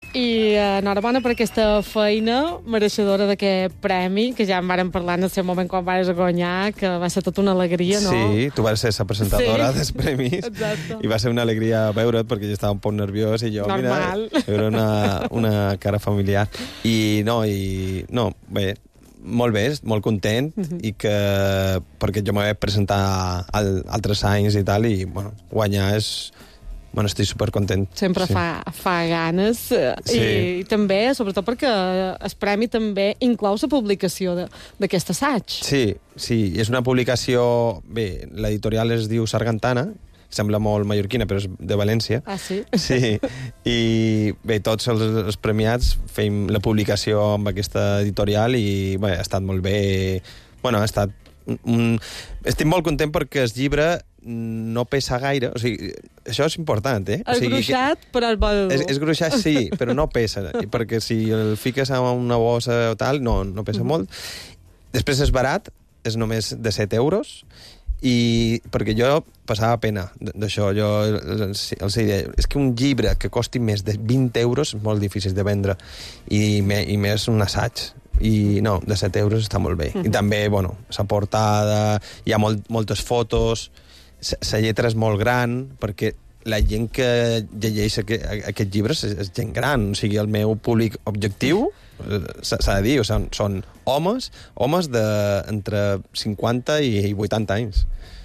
i enhorabona per aquesta feina mereixedora d'aquest premi, que ja en vàrem parlar en el seu moment quan vas guanyar, que va ser tota una alegria, no? Sí, tu vas ser la presentadora dels premis. Exacte. I va ser una alegria veure't, perquè jo estava un poc nerviós i jo, normal. Mira, era una cara familiar. I bé, molt bé, molt content, i que perquè jo m'he presentat altres anys i tal, i bueno, guanyar és... Bueno, estic supercontent. Sempre sí. fa ganes. Sí. I també, sobretot perquè el premi també inclou la publicació d'aquest assaig. Sí, és una publicació... Bé, l'editorial es diu Sargantana, sembla molt mallorquina, però és de València. Ah, sí? Sí. I bé, tots els premiats fem la publicació amb aquesta editorial i bé, ha estat molt bé. Bueno, ha estat... Estic molt content perquè el llibre no pesa gaire, o sigui, això és important, eh? És gruixat, però és bo. És gruixat, sí, però no pesa, perquè si el fiques en una bossa o tal, no pesa molt. Després és barat, és només de 7 euros, i perquè jo passava pena d'això, jo els deia, és que un llibre que costi més de 20 euros és molt difícil de vendre, i més un assaig. I no, de 7 euros està molt bé. I també, bueno, la portada, hi ha moltes fotos, la lletra és molt gran, perquè la gent que llegeix aquests llibres és gent gran, o sigui, el meu públic objectiu, s'ha de dir, o sigui, són homes d'entre 50 i 80 anys.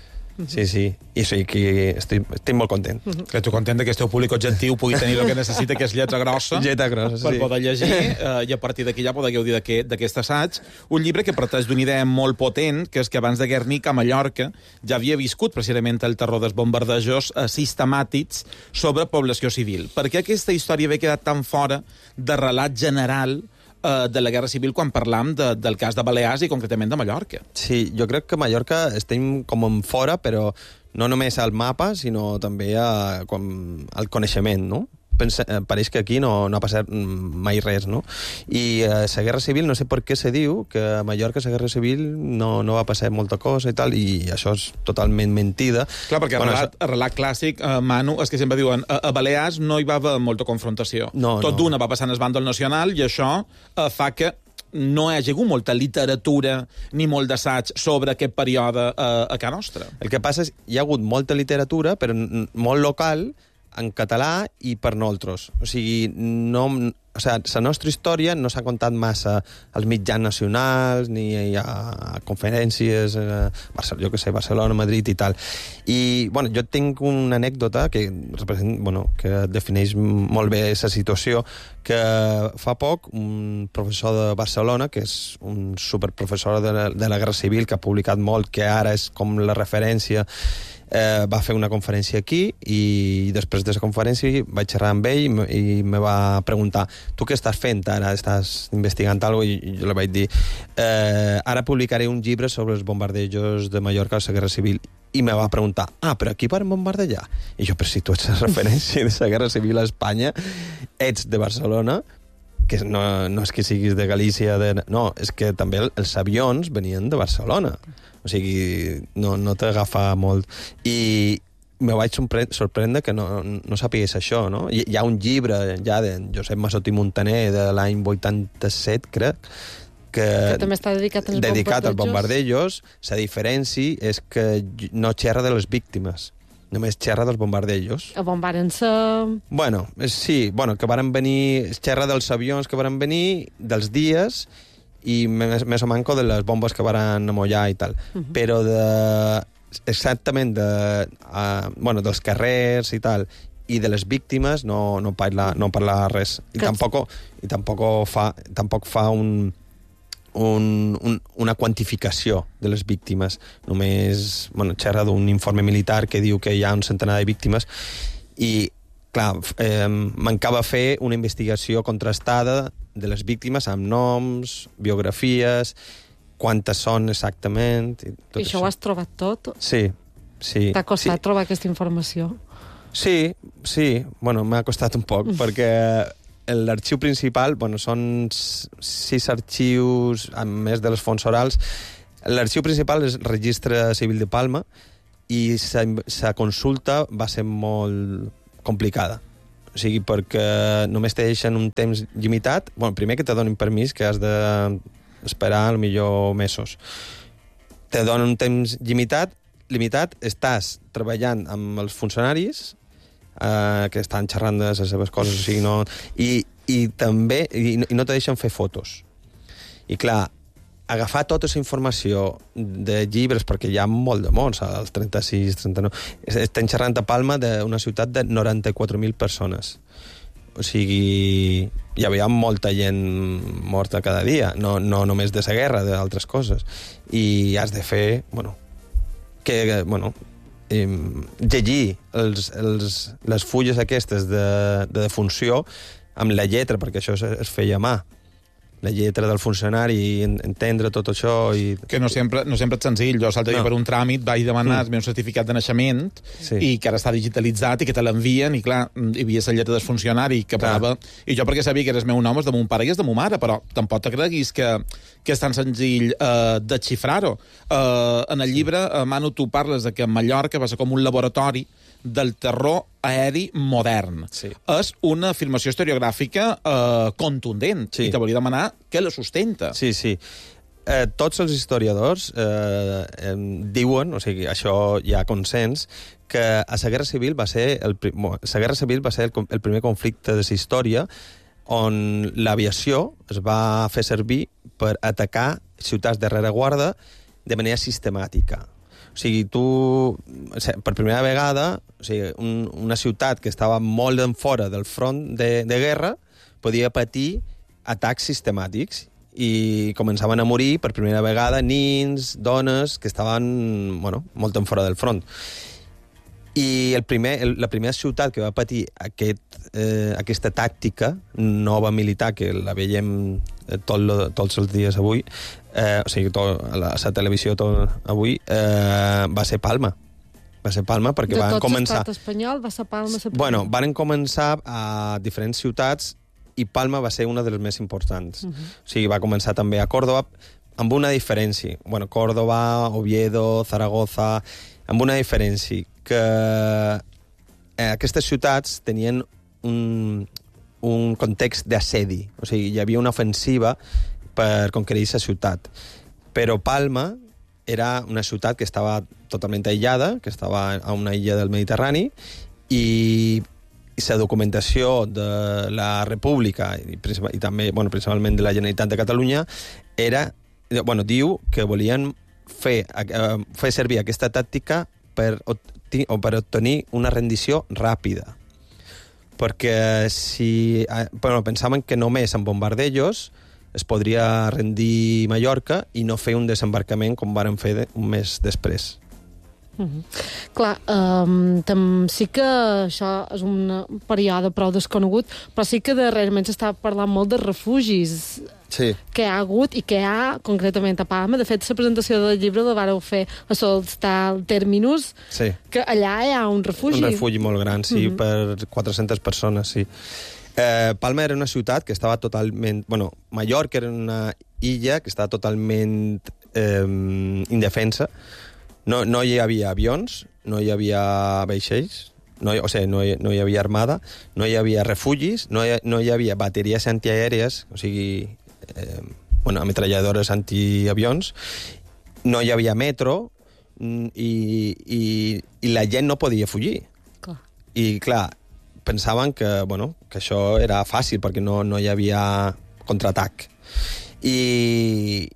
Sí. I sí, que estic molt content. Que tu content que el teu públic objectiu pugui tenir el que necessita, que és lletra grossa, per poder llegir, i a partir d'aquí ja podeu gaudir d'aquest assaig. Un llibre que parteix d'una idea molt potent, que és que abans de Guernica, a Mallorca, ja havia viscut precisament el terror dels bombardejos sistemàtics sobre població civil. Per què aquesta història havia quedat tan fora de relat general de la Guerra Civil quan parlam del cas de Balears i concretament de Mallorca? Sí, jo crec que a Mallorca estem com en fora, però no només al mapa, sinó també al coneixement, no? Pareix que aquí no ha passat mai res, no? I la Guerra Civil, no sé per què se diu que a Mallorca la Guerra Civil no va passar molta cosa i tal, i això és totalment mentida. Clar, perquè el relat clàssic, Manu, és que sempre diuen a Balears no hi va haver molta confrontació. Tot d'una va passar en el bàndol nacional, i això fa que no hi hagi hagut molta literatura ni molt d'assaig sobre aquest període a casa nostra. El que passa és que hi ha hagut molta literatura, però molt local, en català i per nosaltres. O sigui, la nostra història no s'ha contat massa als mitjans nacionals, ni a conferències, jo què sé, Barcelona, Madrid i tal. I, bueno, jo tinc una anècdota que defineix molt bé la situació, que fa poc un professor de Barcelona, que és un superprofessor de la Guerra Civil, que ha publicat molt, que ara és com la referència, va fer una conferència aquí, i després de la conferència vaig xerrar amb ell i me va preguntar: tu què estàs fent ara? Estàs investigant alguna cosa? I jo li vaig dir: ara publicaré un llibre sobre els bombardejos de Mallorca a la Guerra Civil. I me va preguntar: però aquí van bombardejar? I jo: però si tu ets la referència de la Guerra Civil a Espanya, ets de Barcelona, que no és que siguis de Galícia, no, és que també els avions venien de Barcelona. O sigui, no t'agafa molt. I me vaig sorprendre que no sapigués això, no? Hi ha un llibre ja de Josep Massot i Montaner de l'any 87, crec, que també està dedicat als bombardejos. La diferència és que no xerra de les víctimes, només xerra dels bombardejos. Bombaren ser... Bueno, sí, que varen venir... Xerra dels avions que varen venir, dels dies, i més o manco de les bombes que varen amollar i tal. Però exactament dels carrers i tal, i de les víctimes no parla res. I tampoc fa una quantificació de les víctimes. Només xerra d'un informe militar que diu que hi ha un centenar de víctimes, i clar, mancava fer una investigació contrastada de les víctimes amb noms, biografies, quantes són exactament. I això ho has trobat tot? Sí. T'ha costat trobar aquesta informació? Sí, m'ha costat un poc, perquè l'arxiu principal, són 6 arxius, a més de les fonts orals. L'arxiu principal és el Registre Civil de Palma, i la consulta va ser molt complicada. O O sigui, perquè només te deixen un temps limitat. Bueno, primer que te donin permís, que has d'esperar millor mesos. Te donen un temps limitat, estàs treballant amb els funcionaris, que estan xerrant de les seves coses, o sigui, no... I també no te deixen fer fotos. I clar, agafar tota aquesta informació de llibres, perquè hi ha molt de mons, als 36, 39... Estem xerrant a Palma d'una ciutat de 94.000 persones. O sigui, hi havia molta gent morta cada dia, no només de la guerra, d'altres coses. I has de fer, llegir les fulles aquestes de defunció amb la lletra, perquè això es feia a mà. La lletra del funcionari i entendre tot això. Que no sempre és senzill. Jo l'altre dia per un tràmit vaig demanar el meu certificat de naixement i que ara està digitalitzat i que te l'envien i clar, hi havia la lletra del funcionari que parava... I jo perquè sabia que era el meu nom, és de mon pare i és de mon mare, però tampoc te creguis que és tan senzill de xifrar-ho. En el llibre, Manu, tu parles de que Mallorca va ser com un laboratori del terror aeri modern. Sí. És una afirmació historiogràfica contundent. I te volia demanar què la sustenta. Sí. Tots els historiadors diuen, o sigui, això hi ha consens, que a la Guerra Civil va ser el primer conflicte de la història on l'aviació es va fer servir per atacar ciutats de rereguarda de manera sistemàtica. O sigui, per primera vegada, una ciutat que estava molt en fora del front de guerra podia patir atacs sistemàtics i començaven a morir per primera vegada nins, dones, que estaven molt en fora del front. I la primera ciutat que va patir aquesta tàctica nova militar, que la veiem tots els dies avui, a la televisió avui, va ser Palma. Va ser Palma perquè van començar... De tot l'estat espanyol va ser Palma? Bueno, van començar a diferents ciutats i Palma va ser una de les més importants. O sigui, va començar també a Córdoba, amb una diferència. Bueno, Córdoba, Oviedo, Zaragoza, amb una diferència, que aquestes ciutats tenien un context d'assedi. O sigui, hi havia una ofensiva per conquerir la ciutat. Però Palma era una ciutat que estava totalment aïllada, que estava a una illa del Mediterrani, i la documentació de la República i també, principalment de la Generalitat de Catalunya, diu que volien fer servir aquesta tàctica per obtenir una rendició ràpida. Perquè pensaven que només amb bombardejos es podria rendir Mallorca i no fer un desembarcament com varen fer un mes després. Clar, sí que això és un període prou desconegut, però sí que darrerament s'està parlant molt de refugis que hi ha hagut i que hi ha concretament a Palma. De fet, la presentació del llibre la vareu fer a Solstal Terminus, que allà hi ha un refugi. Un refugi molt gran, sí, per 400 persones, sí. Palma era una ciutat que estava totalment... Mallorca era una illa que estava totalment indefensa. No hi havia avions, no hi havia vaixells, no hi havia armada, no hi havia refugis, no hi havia bateries antiaèries, o sigui, ametralladores antiavions, no hi havia metro i la gent no podia fugir. Clar. I, clar, pensaven que això era fàcil perquè no hi havia contraatac. I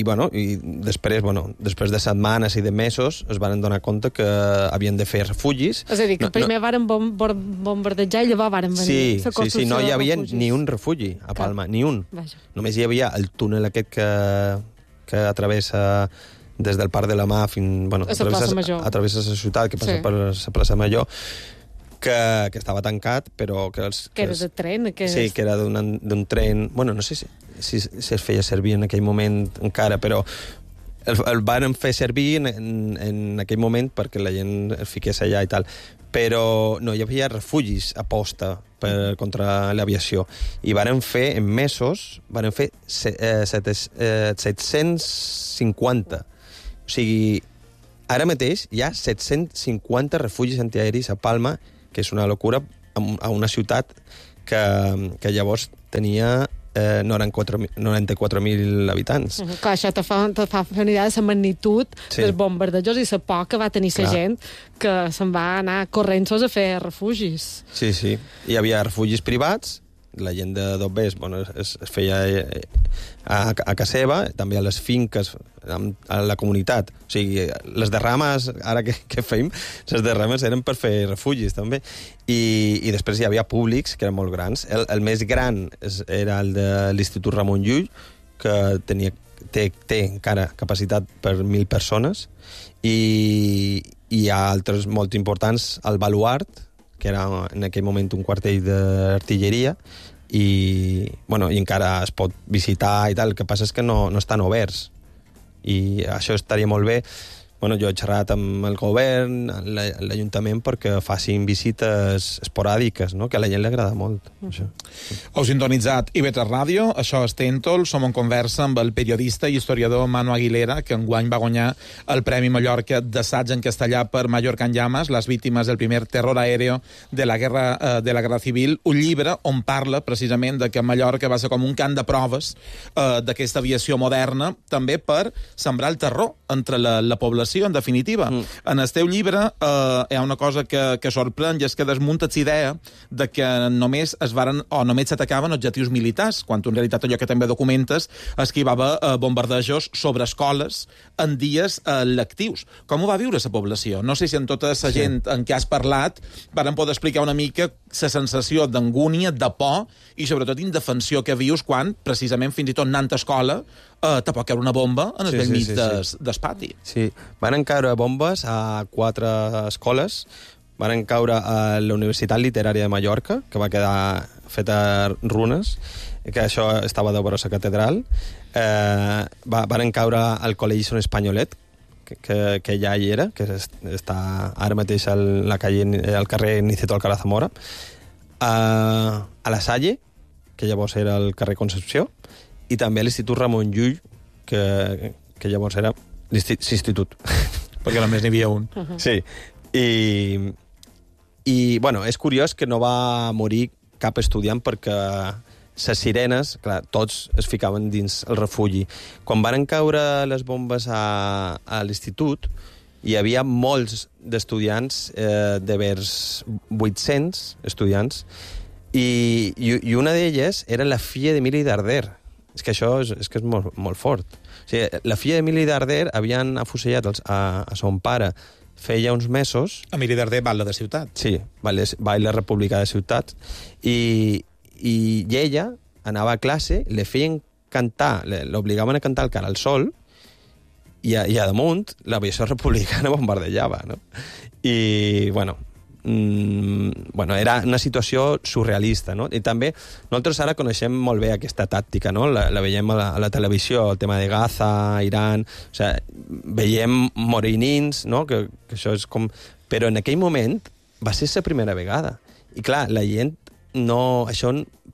després de setmanes i de mesos es van donar compte que havien de fer refugis. És a dir, que primer varen bombardejar i llavors varen venir. Sí, no hi havia ni un refugi a Palma, ni un. Només hi havia el túnel aquest que atravessa des del Parc de la Mar fins... Atravessa la ciutat, que passa per la plaça Major, que estava tancat, però que era de tren? Sí, que era d'un tren... No sé si es feia servir en aquell moment encara, però el van fer servir en aquell moment perquè la gent es fiqués allà i tal. Però no hi havia refugis a posta contra l'aviació. I varen fer, en mesos, 750. O sigui, ara mateix hi ha 750 refugis antiaeris a Palma, que és una locura, a una ciutat que llavors tenia 94.000 habitants. Clar, això te fa una idea de la magnitud dels bombardejos i la por que va tenir la gent que se'n va anar corrents a fer refugis. Sí. Hi havia refugis privats, la gent de Dobbers es feia a casa seva, també a les finques, a la comunitat. O sigui, les derrames, ara que fem, les derrames eren per fer refugis, també. I després hi havia públics, que eren molt grans. El més gran era el de l'Institut Ramon Llull, que té encara capacitat per 1.000 persones, i hi ha altres molt importants, el Baluart, que era en aquell moment un quartell d'artilleria, i encara es pot visitar i tal. El que passa és que no estan oberts. I això estaria molt bé. Jo he xerrat amb el govern, l'Ajuntament, perquè facin visites esporàdiques, no? Que a la gent li agrada molt. Això. Heu sintonitzat IB3 Ràdio, això és Tèntol, som en conversa amb el periodista i historiador Manu Aguilera, que enguany va guanyar el Premi Mallorca d'assaig en castellà per Mallorca en llames, les víctimes del primer terror aéreo de la Guerra Civil, un llibre on parla precisament de que Mallorca va ser com un camp de proves d'aquesta aviació moderna, també per sembrar el terror entre la població, en definitiva. En el teu llibre hi ha una cosa que sorprèn, i és que desmuntes idea de que només s'atacaven objectius militars, quan en realitat allò que també documentes és que hi va haver bombardejos sobre escoles en dies lectius. Com ho va viure la població? No sé si en tota la gent en què has parlat varen poder explicar una mica la sensació d'angúnia, de por i sobretot indefensió que vius quan, precisament, fins i tot anant a escola, te pot caure una bomba en el vell mig del pati. Sí, van caure bombes a 4 escoles. Van caure a la Universitat Literària de Mallorca, que va quedar feta runes, que això estava de vora la catedral. Van caure al Col·legi Son Espanyolet, que ja hi era, que està ara mateix al carrer Niceto Alcalá Zamora. A la Salle, que llavors era el carrer Concepció, i també a l'Institut Ramon Llull, que llavors era l'institut. Perquè només n'hi havia un. Sí. I és curiós que no va morir cap estudiant perquè les sirenes, clar, tots es ficaven dins el refugi. Quan van caure les bombes a l'institut, hi havia molts d'estudiants, de vers 800 estudiants, i una d'elles era la filla d'Emili Darder. És que això és molt, molt fort. O sigui, la filla d'Emili Darder havien afusellat a son pare feia uns mesos. Emili Darder, batlle de Ciutat. Sí, batlle republicà de Ciutat. I ella anava a classe, le feien cantar, l'obligaven a cantar el Cara al Sol, i a damunt l'aviació republicana bombardejava, no? I, era una situació surrealista, no? I també nosaltres ara coneixem molt bé aquesta tàctica, no? La veiem a la televisió, el tema de Gaza, Iran, o sigui, veiem morinins, no? Que això és com... Però en aquell moment va ser la primera vegada. I clar, la gent no... Això,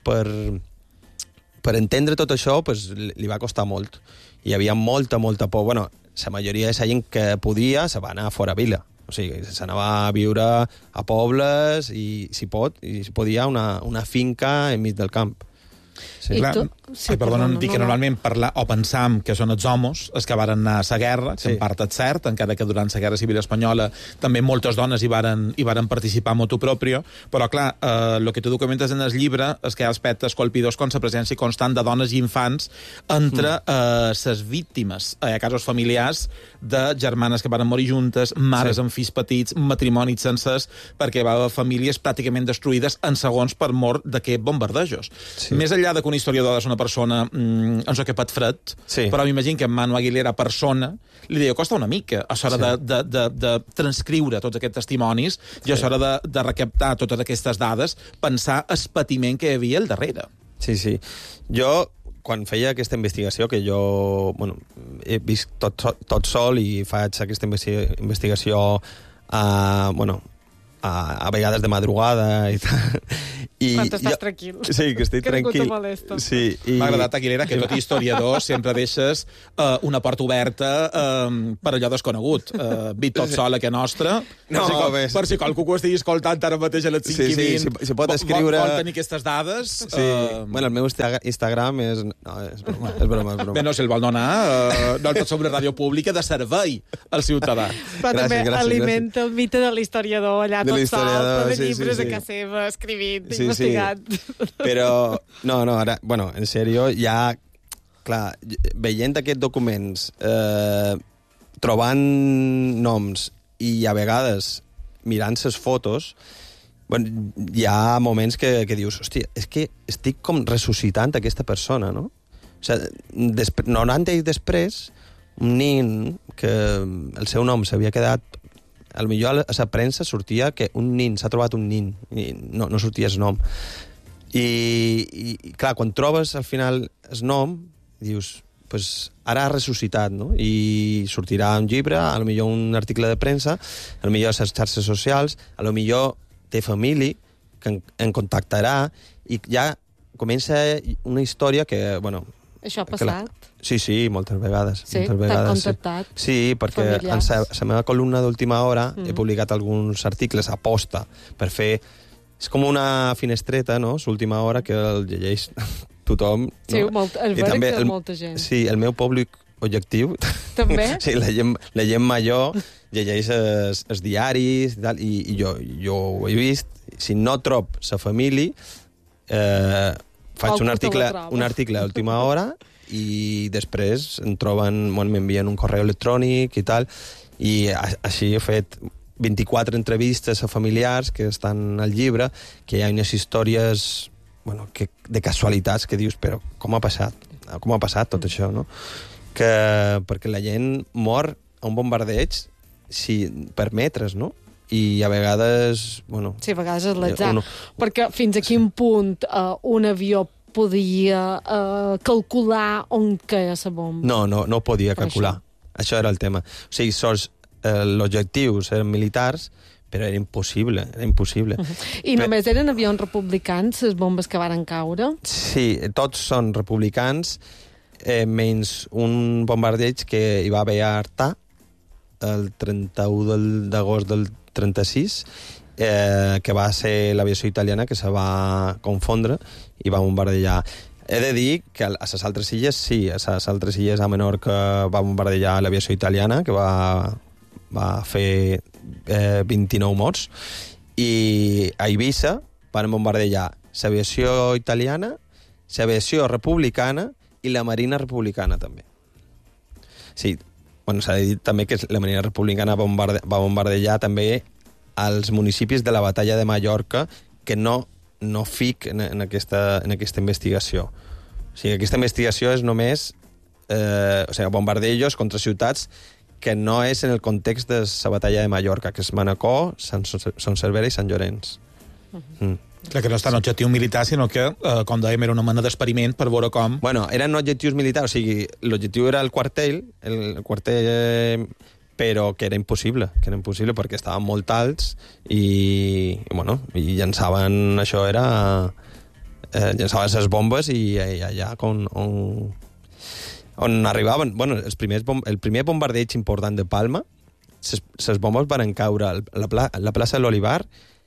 per entendre tot això, pues, li va costar molt. Hi havia molta por. La majoria de la gent que podia se va anar fora a vila. O sigui, s'anava a viure a pobles i, si podia, una finca enmig del camp. Sí. Clar, dic que normalment pensam que són els homes els que varen anar a la guerra, que en part és cert, encara que durant la Guerra Civil Espanyola també moltes dones hi varen participar motu proprio, però clar, el que tu documentes en el llibre és que hi ha aspectes colpidors com la presència constant de dones i infants entre les víctimes. Hi ha casos familiars de germanes que varen morir juntes, mares amb fills petits, matrimonis sencers, perquè hi va haver famílies pràcticament destruïdes en segons per mort d'aquests bombardejos. Més enllà de que un historiador és una persona ens ha quepat fred, però m'imagino que en Manu Aguilera, persona, li deia, costa una mica a l'hora de transcriure tots aquests testimonis i a l'hora de recaptar totes aquestes dades, pensar el patiment que hi havia al darrere. Sí. Jo, quan feia aquesta investigació, que jo he vist tot sol i faig aquesta investigació a vegades de madrugada i tal. Quan estàs tranquil. Sí, que estic tranquil. Que ningú te molesta. Sí, m'ha agradat, Aguilera, que tot i historiador sempre deixes una porta oberta per allò desconegut. Vit tot sol a que nostra, per si qualcú ho estigui escoltant ara mateix a les 5:20. Si pot escriure... Vol tenir aquestes dades? Sí. Bueno, el meu Instagram és... No, és broma. Bé, no, si el vol donar, nosaltres som una ràdio pública de servei al ciutadà. Però també alimenta el mite de l'historiador allà tot sol, de llibres a casa seva, escrivint, investigant. Però, no, ara, bueno, en sèrio, ja, clar, veient aquests documents, trobant noms i a vegades mirant les fotos, bueno, hi ha moments que dius, hòstia, és que estic com ressuscitant aquesta persona, no? O sigui, 90 anys després, un nin que el seu nom s'havia quedat... Potser a la premsa sortia que un nin, s'ha trobat un nin, i no sortia el nom. I clar, quan trobes al final el nom, dius, pues ara ha ressuscitat, no? I sortirà un llibre, potser un article de premsa, potser a les xarxes socials, potser té família que en contactarà, i ja comença una història que, bueno... Això ha passat? Sí, moltes vegades. Sí? T'han contactat? Sí, perquè en la meva columna d'última hora he publicat alguns articles a posta per fer... És com una finestreta, no?, l'última hora, que el llegeix tothom. Sí, no? és vera que molta gent. Sí, el meu públic objectiu... També? Sí, la gent major llegeix els diaris i tal, i jo ho he vist. Si no trob la família, faig un article a última hora i després m'envien un correu electrònic i tal, i així he fet 24 entrevistes a familiars que estan al llibre, que hi ha unes històries, bueno, de casualitats que dius, però com ha passat tot això, no? Perquè la gent mor a un bombardeig per metres, no? I a vegades, bueno... Sí, a vegades és l'atzar. Perquè fins a quin punt un avió podia calcular on queia la bomba? No podia calcular. Això era el tema. O sigui, els objectius eren militars, però era impossible. I només eren avions republicans, les bombes que varen caure? Sí, tots són republicans, menys un bombardeig que hi va haver a Artà, el 31 d'agost del 36, que va ser l'aviació italiana que se va confondre i va bombardejar. He de dir que a les altres illes, sí, a les altres illes a Menorca va bombardejar l'aviació italiana, que va fer 29 morts, i a Eivissa van bombardejar l'aviació italiana, l'aviació republicana i la marina republicana també. Sí, bueno, s'ha dit també que la marina republicana va bombardejar també als municipis de la batalla de Mallorca, que no fic en aquesta investigació. O sigui, aquesta investigació és només bombardejos contra ciutats que no és en el context de la batalla de Mallorca, que és Manacor, Son Cervera i Sant Llorenç. Clar que no està en objectiu militar, sinó que, com dèiem, era una mena d'experiment per veure com... Bueno, eren objectius militars, o sigui, l'objectiu era el quartel, però que era impossible perquè estaven molt alts i llançaven, això era... llançaven les bombes i allà on arribaven... Bueno, el primer bombardeig important de Palma, les bombes van caure a la plaça de l'Olivar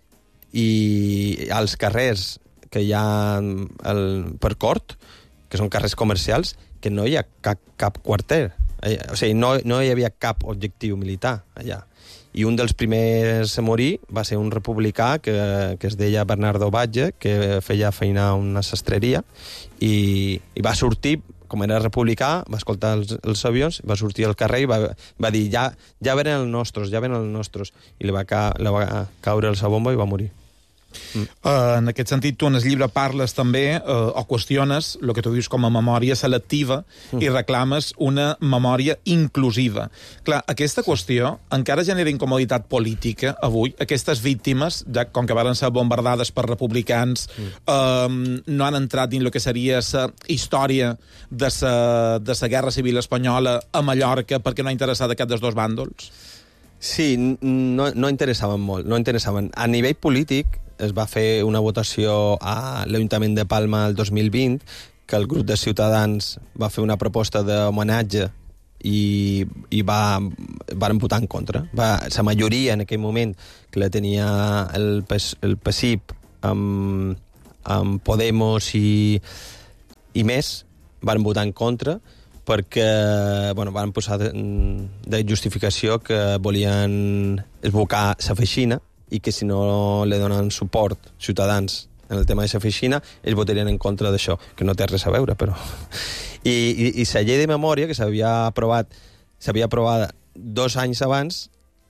i als carrers que hi ha per Cort, que són carrers comercials, que no hi ha cap quarter. O sigui, no hi havia cap objectiu militar allà. I un dels primers a morir va ser un republicà que es deia Bernardo Batlle, que feia feina a una sastreria, i va sortir, com era republicà, va escoltar els avions, va sortir al carrer i va dir, ja venen els nostres, i li va caure la bomba i va morir. En aquest sentit, tu en el llibre parles també o qüestiones el que tu dius com a memòria selectiva i reclames una memòria inclusiva. Clar, aquesta qüestió encara genera incomoditat política avui. Aquestes víctimes, ja com que van ser bombardades per republicans, no han entrat dins el que seria la història de la Guerra Civil Espanyola a Mallorca perquè no ha interessat aquest dels dos bàndols? Sí, no interessaven molt, no interessaven. A nivell polític es va fer una votació a l'Ajuntament de Palma el 2020, que el grup de Ciutadans va fer una proposta d'homenatge i van votar en contra. La majoria en aquell moment que la tenia el PSIP amb Podemos i més, van votar en contra perquè van posar de justificació que volien esbocar la feixina i que si no li donen suport Ciutadans en el tema de la feixina, ells votarien en contra d'això, que no té res a veure, però... I la llei de memòria, que s'havia aprovat 2 anys abans,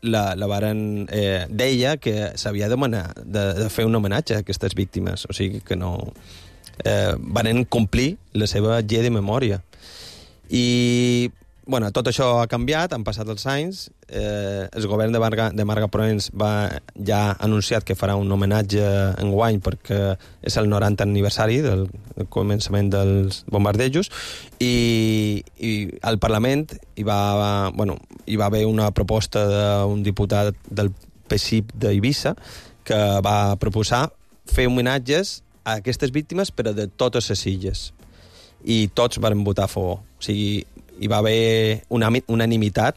deia que s'havia de fer un homenatge a aquestes víctimes, o sigui que no... van complir la seva llei de memòria. I tot això ha canviat, han passat els anys, el govern de Marga Proens ja ha anunciat que farà un homenatge enguany perquè és el 90 aniversari del començament dels bombardejos i al Parlament hi va haver una proposta d'un diputat del PSIP d'Eivissa que va proposar fer homenatges a aquestes víctimes però de totes les illes i tots van votar a favor, o sigui hi va haver unanimitat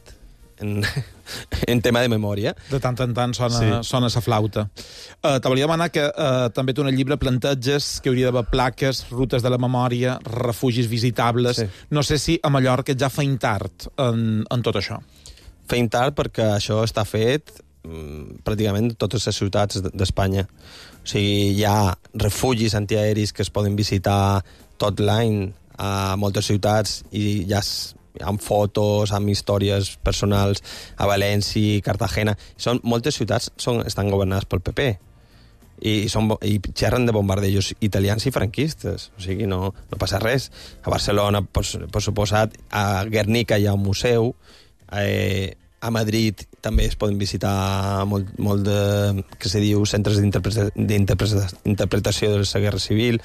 en tema de memòria. De tant en tant sona sa flauta. Te volia demanar que també tu en el llibre planteges que hauria d'haver plaques, rutes de la memòria, refugis visitables. Sí. No sé si a Mallorca ja feim tard en tot això. Feim tard perquè això està fet pràcticament en totes les ciutats d'Espanya. O sigui, hi ha refugis antiaeris que es poden visitar tot l'any a moltes ciutats i ja amb fotos, amb històries personals a València, Cartagena. Moltes ciutats estan governades pel PP i xerren de bombardejos italians i franquistes, o sigui, no passa res. A Barcelona, per suposat, a Guernica hi ha un museu, a Madrid també es poden visitar molt de, que se diu, centres d'interpretació de la Guerra Civil.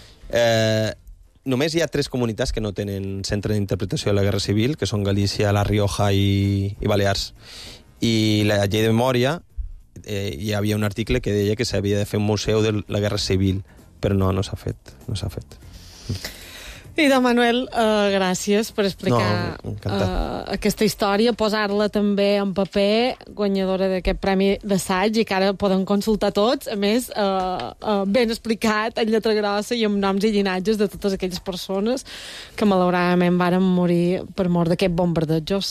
Només hi ha 3 comunitats que no tenen centre d'interpretació de la Guerra Civil, que són Galícia, La Rioja i Balears. I la llei de memòria, hi havia un article que deia que s'havia de fer un museu de la Guerra Civil, però no s'ha fet. I de Manuel, gràcies per explicar aquesta història, posar-la també en paper, guanyadora d'aquest premi d'assaig, i que ara poden consultar tots, a més, ben explicat, en lletra grossa i amb noms i llinatges de totes aquelles persones que malauradament varen morir per mort d'aquests bombardejos.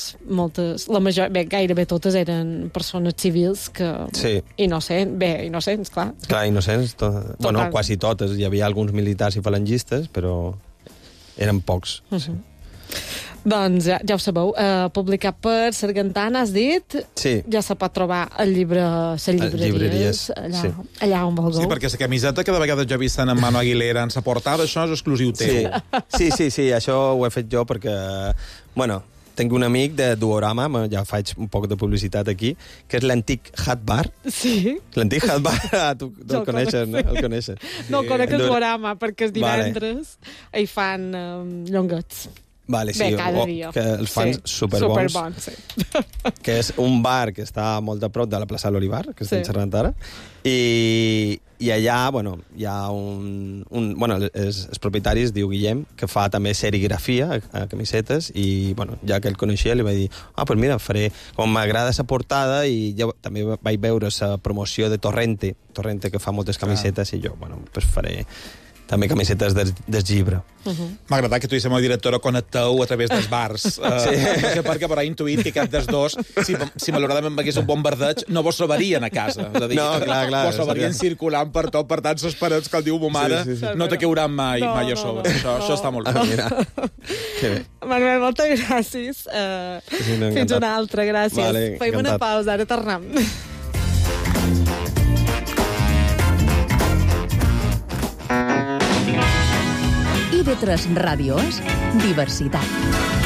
Gairebé totes eren persones civils que... Sí. Innocents, clar. Clar, innocents. Quasi totes. Hi havia alguns militars i falangistes, però... eren pocs. Sí. Doncs ja ho sabeu, publicat per Sargantana, has dit? Sí. Ja se pot trobar al llibre, les llibreries, allà on vulgueu. Sí, perquè la camiseta que de vegades jo he vist en Manu Aguilera en sa portada, això és exclusiu teu. Sí, això ho he fet jo perquè, tinc un amic de Duorama, ja faig un poc de publicitat aquí, que és l'antic Hat Bar. Sí. L'antic Hat Bar, tu el coneixes, no? El coneixes. No el conec el Duorama, perquè els divendres hi fan llonguets. Vale, sí, cada dia. Que els fan superbons. Superbons, sí. Que és un bar que està molt a prop de la plaça de l'Olivar, que estem xerrant ara, i allà, hi ha els propietaris, diu Guillem, que fa també serigrafia a camisetes, i, ja que el coneixia, li vaig dir, pues mira, faré, com m'agrada sa portada, i jo també vaig veure la promoció de Torrente, que fa moltes camisetes, i jo, pues faré també camisetes del llibre. M'ha agradat que tu i la meva directora connecteu a través dels bars. No sé per què, però he intuït que cap dels dos, si malauradament hagués un bombardeig, no vos trobarien a casa. És a dir, vos trobarien circulant per tot, per tant, les parets, que el diu ma mare, no te cauran mai a sobre. Això està molt bé. Manuel, moltes gràcies. Fins una altra, gràcies. Fem una pausa, ara tornem. IB3 Ràdio és diversitat.